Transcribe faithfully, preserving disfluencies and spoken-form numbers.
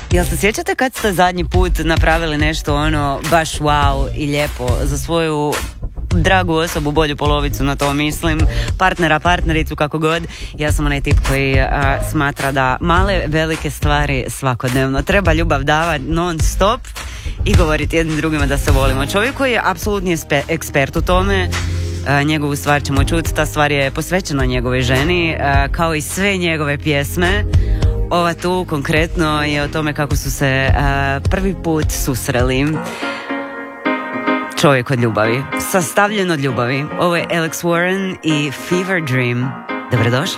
Jel se sjećate kad ste zadnji put napravili nešto ono baš wow i lijepo za svoju dragu osobu, bolju polovicu, na to mislim, partnera, partnericu, kako god? Ja sam onaj tip koji a, smatra da male, velike stvari svakodnevno treba ljubav davati non stop i govoriti jednim drugima da se volimo. Čovjek koji je apsolutni ekspert u tome, a, njegovu stvar ćemo čuti, ta stvar je posvećena njegovoj ženi, a, kao i sve njegove pjesme. Ova tu konkretno je o tome kako su se a, prvi put susreli. Čovjek od ljubavi, sastavljen od ljubavi. Ovo je Alex Warren i Fever Dream. Dobrodošli.